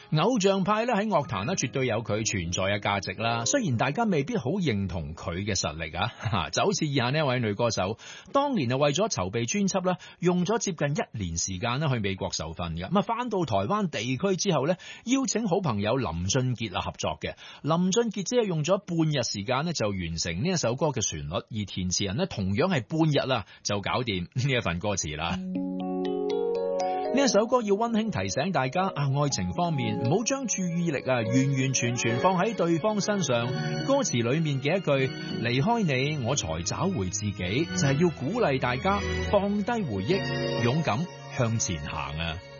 偶像派咧喺樂壇咧絕對有佢存在嘅價值啦，雖然大家未必好認同佢嘅實力啊，就好似以下呢一位女歌手，當年啊為咗籌備專輯啦，用咗接近1年時間咧去美國受訓嘅，咁啊翻到台灣地區之後咧，邀請好朋友林俊傑啊合作嘅，林俊傑只係用咗半日時間咧就完成呢一首歌嘅旋律，而填詞人咧同樣係半日啦就搞掂呢一份歌詞啦。呢一首歌要溫馨提醒大家愛情方面唔好將注意力完完全全放喺對方身上。歌詞裏面嘅一句離開你我才找回自己，就係要鼓勵大家放低回憶，勇敢向前行啊！